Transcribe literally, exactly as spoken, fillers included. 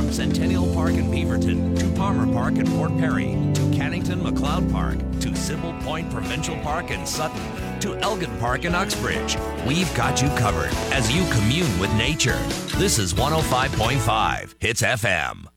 From Centennial Park in Beaverton to Palmer Park in Port Perry to Cannington McLeod Park to Sybil Point Provincial Park in Sutton to Elgin Park in Uxbridge, we've got you covered as you commune with nature. This is one oh five point five Hits F M.